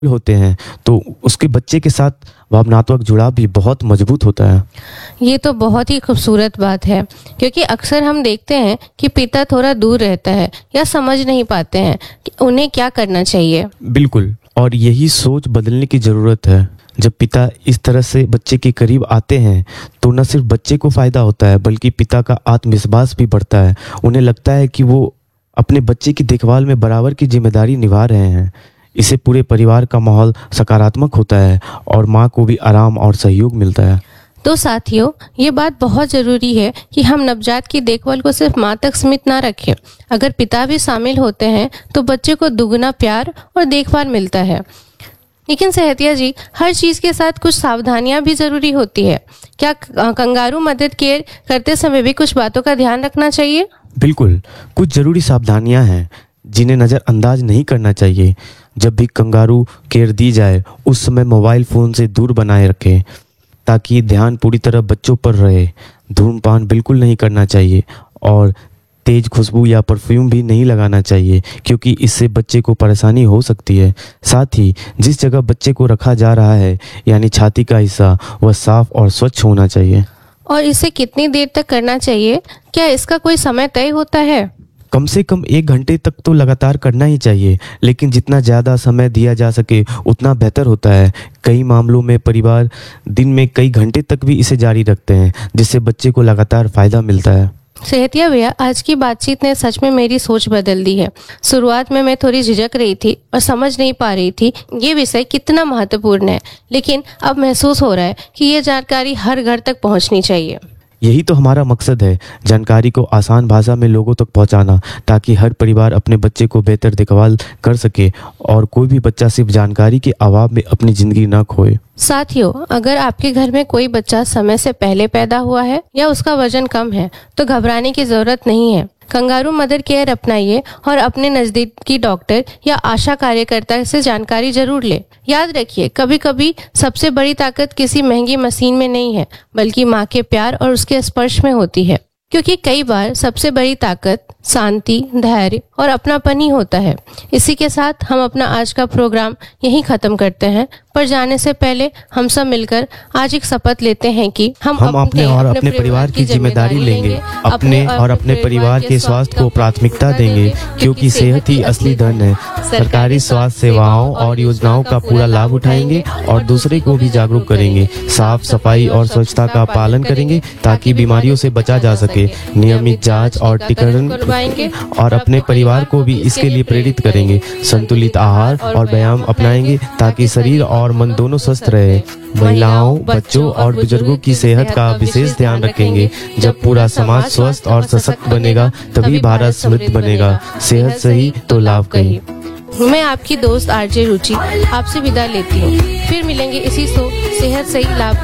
होते हैं तो उसके बच्चे के साथ भावनात्मक जुड़ाव भी बहुत मजबूत होता है। ये तो बहुत ही खूबसूरत बात है, क्योंकि अक्सर हम देखते हैं कि पिता थोड़ा दूर रहता है या समझ नहीं पाते हैं कि उन्हें क्या करना चाहिए। बिल्कुल, और यही सोच बदलने की ज़रूरत है। जब पिता इस तरह से बच्चे के करीब आते हैं तो न सिर्फ बच्चे को फ़ायदा होता है बल्कि पिता का आत्मविश्वास भी बढ़ता है। उन्हें लगता है कि वो अपने बच्चे की देखभाल में बराबर की जिम्मेदारी निभा रहे हैं। इससे पूरे परिवार का माहौल सकारात्मक होता है और माँ को भी आराम और सहयोग मिलता है। तो साथियों, ये बात बहुत ज़रूरी है कि हम नवजात की देखभाल को सिर्फ माँ तक सीमित ना रखें। अगर पिता भी शामिल होते हैं तो बच्चे को दुगना प्यार और देखभाल मिलता है। लेकिन सेहतिया जी, हर चीज़ के साथ कुछ सावधानियां भी ज़रूरी होती है। क्या कंगारू मदद केयर करते समय भी कुछ बातों का ध्यान रखना चाहिए? बिल्कुल, कुछ ज़रूरी सावधानियां हैं जिन्हें नज़रअंदाज नहीं करना चाहिए। जब भी कंगारू केयर दी जाए उस समय मोबाइल फ़ोन से दूर बनाए रखें ताकि ध्यान पूरी तरह बच्चों पर रहे। धूम्रपान बिल्कुल नहीं करना चाहिए और तेज़ खुशबू या परफ्यूम भी नहीं लगाना चाहिए, क्योंकि इससे बच्चे को परेशानी हो सकती है। साथ ही जिस जगह बच्चे को रखा जा रहा है यानी छाती का हिस्सा, वह साफ और स्वच्छ होना चाहिए। और इसे कितनी देर तक करना चाहिए? क्या इसका कोई समय तय होता है? कम से कम 1 घंटे तक तो लगातार करना ही चाहिए, लेकिन जितना ज़्यादा समय दिया जा सके उतना बेहतर होता है। कई मामलों में परिवार दिन में कई घंटे तक भी इसे जारी रखते हैं, जिससे बच्चे को लगातार फ़ायदा मिलता है। सेहतिया भैया, आज की बातचीत ने सच में मेरी सोच बदल दी है। शुरुआत में मैं थोड़ी झिझक रही थी और समझ नहीं पा रही थी ये विषय कितना महत्वपूर्ण है, लेकिन अब महसूस हो रहा है कि ये जानकारी हर घर तक पहुंचनी चाहिए। यही तो हमारा मकसद है, जानकारी को आसान भाषा में लोगों तक पहुंचाना, ताकि हर परिवार अपने बच्चे को बेहतर देखभाल कर सके और कोई भी बच्चा सिर्फ जानकारी के अभाव में अपनी ज़िंदगी ना खोए। साथियों, अगर आपके घर में कोई बच्चा समय से पहले पैदा हुआ है या उसका वजन कम है तो घबराने की जरूरत नहीं है। कंगारू मदर केयर अपनाइए और अपने नजदीकी डॉक्टर या आशा कार्यकर्ता से जानकारी जरूर ले। याद रखिए, कभी कभी सबसे बड़ी ताकत किसी महंगी मशीन में नहीं है, बल्कि माँ के प्यार और उसके स्पर्श में होती है। क्योंकि कई बार सबसे बड़ी ताकत शांति, धैर्य और अपनापन ही होता है। इसी के साथ हम अपना आज का प्रोग्राम यहीं खत्म करते हैं, पर जाने से पहले हम सब मिलकर आज एक शपथ लेते हैं कि हम अपने और अपने परिवार की जिम्मेदारी लेंगे, अपने और अपने परिवार के स्वास्थ्य को प्राथमिकता देंगे, क्योंकि सेहत ही असली धन है। सरकारी स्वास्थ्य सेवाओं और योजनाओं का पूरा लाभ उठाएंगे और दूसरे को भी जागरूक करेंगे। साफ सफाई और स्वच्छता का पालन करेंगे ताकि बीमारियों से बचा जा सके। नियमित जांच और टीकाकरण और अपने परिवार को भी इसके लिए प्रेरित करेंगे। संतुलित आहार और व्यायाम अपनाएंगे ताकि शरीर और मन दोनों स्वस्थ रहे। महिलाओं, बच्चों और बुजुर्गों की सेहत का विशेष ध्यान रखेंगे। जब पूरा समाज स्वस्थ और सशक्त बनेगा तभी भारत समृद्ध बनेगा। सेहत सही तो लाभ कहीं। मैं आपकी दोस्त आरजे रुचि आपसे विदा लेती हूँ। फिर मिलेंगे इसी सेहत सही लाभ